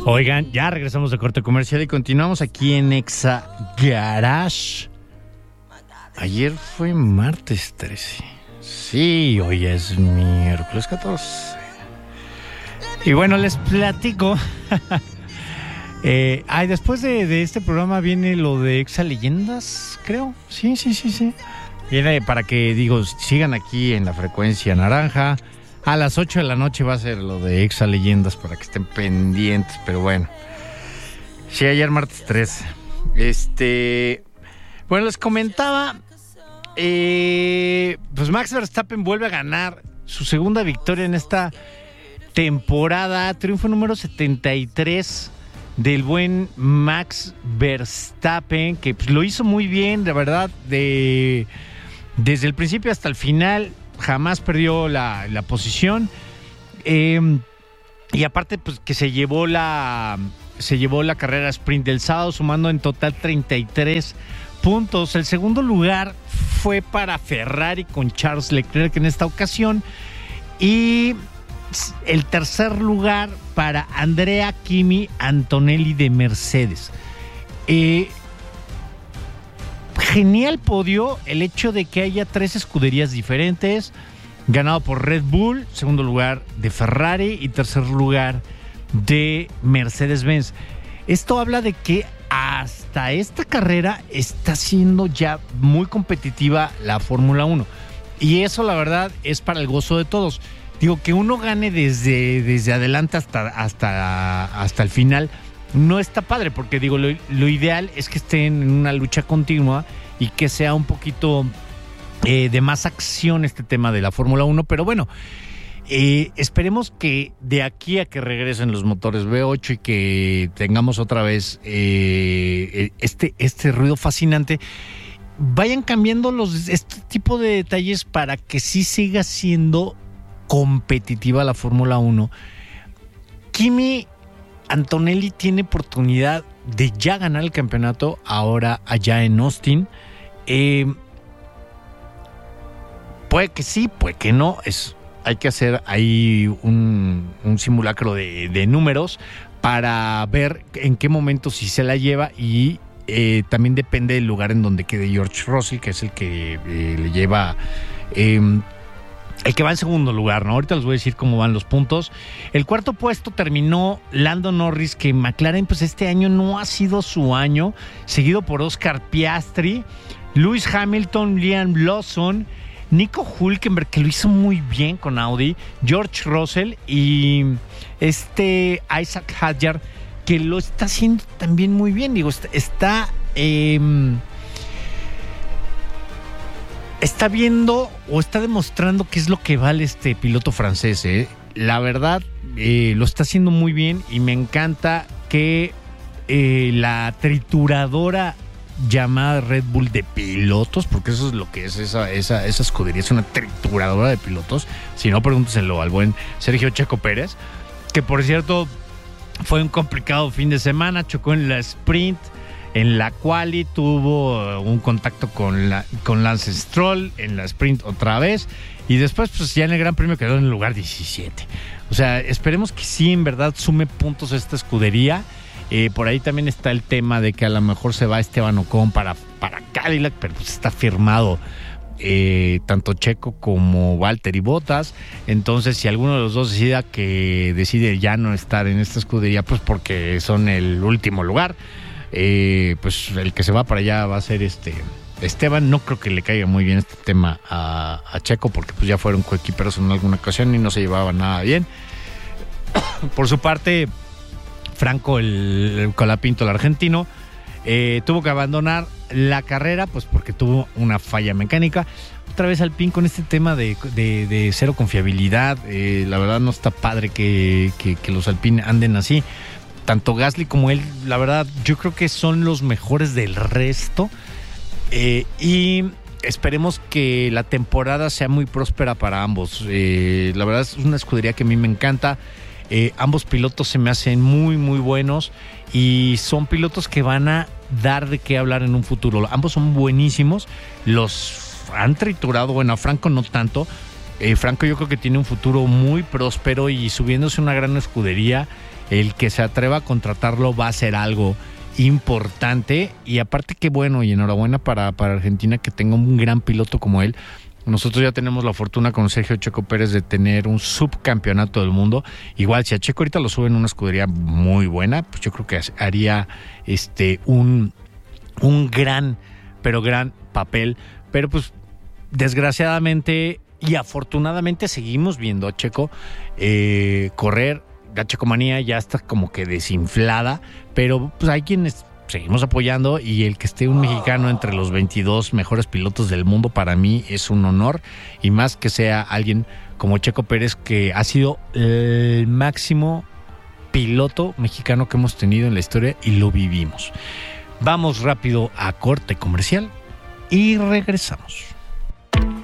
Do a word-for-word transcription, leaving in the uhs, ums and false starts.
Oigan, ya regresamos de corte comercial y continuamos aquí en Exa Garage. Ayer fue martes trece. Sí, hoy es miércoles catorce. Y bueno, les platico. eh, ay, después de, de este programa viene lo de Exa Leyendas, creo. Sí, sí, sí, sí. Viene para que, digo, sigan aquí en la frecuencia naranja. A las ocho de la noche va a ser lo de Exa Leyendas para que estén pendientes, pero bueno. Sí, ayer martes trece. Este, bueno, les comentaba, eh, pues Max Verstappen vuelve a ganar su segunda victoria en esta temporada. Triunfo número setenta y tres del buen Max Verstappen, que pues, lo hizo muy bien, de verdad, de, desde el principio hasta el final. Jamás perdió la, la posición. Eh, y aparte, pues que se llevó la se llevó la carrera sprint del sábado, sumando en total treinta y tres puntos. El segundo lugar fue para Ferrari con Charles Leclerc en esta ocasión. Y el tercer lugar para Andrea Kimi Antonelli de Mercedes. Eh, Genial podio el hecho de que haya tres escuderías diferentes, ganado por Red Bull, segundo lugar de Ferrari y tercer lugar de Mercedes-Benz. Esto habla de que hasta esta carrera está siendo ya muy competitiva la Fórmula uno. Y eso, la verdad, es para el gozo de todos. Digo, que uno gane desde, desde adelante hasta, hasta, hasta el final no está padre, porque digo, lo, lo ideal es que estén en una lucha continua y que sea un poquito eh, de más acción este tema de la Fórmula uno, pero bueno, eh, esperemos que de aquí a que regresen los motores V ocho y que tengamos otra vez eh, este, este ruido fascinante, vayan cambiando los, este tipo de detalles para que sí siga siendo competitiva la Fórmula uno. Kimi Antonelli tiene oportunidad de ya ganar el campeonato ahora allá en Austin. Eh, puede que sí, puede que no. Es, hay que hacer ahí un, un simulacro de, de números para ver en qué momento si se la lleva, y eh, también depende del lugar en donde quede George Russell, que es el que eh, le lleva... Eh, El que va en segundo lugar, ¿no? Ahorita les voy a decir cómo van los puntos. El cuarto puesto terminó Lando Norris, que McLaren pues este año no ha sido su año, seguido por Oscar Piastri, Lewis Hamilton, Liam Lawson, Nico Hülkenberg, que lo hizo muy bien con Audi, George Russell y este Isaac Hadjar, que lo está haciendo también muy bien. Digo, está... está eh, Está viendo o está demostrando qué es lo que vale este piloto francés, ¿eh? La verdad, eh, lo está haciendo muy bien, y me encanta que eh, la trituradora llamada Red Bull de pilotos, porque eso es lo que es esa, esa, esa escudería, es una trituradora de pilotos. Si no, pregúnteselo al buen Sergio Checo Pérez, que por cierto fue un complicado fin de semana, chocó en la sprint. En la quali tuvo un contacto con, la, con Lance Stroll, en la sprint otra vez, y después pues ya en el Gran Premio quedó en el lugar diecisiete. O sea, esperemos que sí, en verdad, sume puntos a esta escudería. Eh, por ahí también está el tema de que a lo mejor se va Esteban Ocon para, para Cadillac, pero pues está firmado eh, tanto Checo como Valtteri Bottas. Entonces, si alguno de los dos decida que decide ya no estar en esta escudería, pues porque son el último lugar, Eh, pues el que se va para allá va a ser este Esteban. No creo que le caiga muy bien este tema a, a Checo, porque pues ya fueron coequiperos en alguna ocasión y no se llevaban nada bien. Por su parte, Franco el, el Colapinto, el argentino, eh, tuvo que abandonar la carrera pues porque tuvo una falla mecánica. Otra vez Alpine con este tema de, de, de cero confiabilidad. Eh, la verdad no está padre que, que, que los Alpine anden así. Tanto Gasly como él, la verdad, yo creo que son los mejores del resto. Eh, y esperemos que la temporada sea muy próspera para ambos. Eh, la verdad es una escudería que a mí me encanta. Eh, ambos pilotos se me hacen muy, muy buenos. Y son pilotos que van a dar de qué hablar en un futuro. Ambos son buenísimos. Los han triturado. Bueno, a Franco no tanto. Eh, Franco yo creo que tiene un futuro muy próspero y subiéndose una gran escudería. el que se atreva a contratarlo va a ser algo importante. Y aparte que bueno, y enhorabuena para, para Argentina que tenga un gran piloto como él. Nosotros ya tenemos la fortuna con Sergio Checo Pérez de tener un subcampeonato del mundo. Igual si a Checo ahorita lo suben en una escudería muy buena, pues yo creo que haría este un, un gran, pero gran papel. Pero pues desgraciadamente y afortunadamente seguimos viendo a Checo eh, correr. La checomanía ya está como que desinflada, pero pues hay quienes seguimos apoyando, y el que esté un mexicano entre los veintidós mejores pilotos del mundo para mí es un honor, y más que sea alguien como Checo Pérez, que ha sido el máximo piloto mexicano que hemos tenido en la historia y lo vivimos. Vamos rápido a corte comercial y regresamos.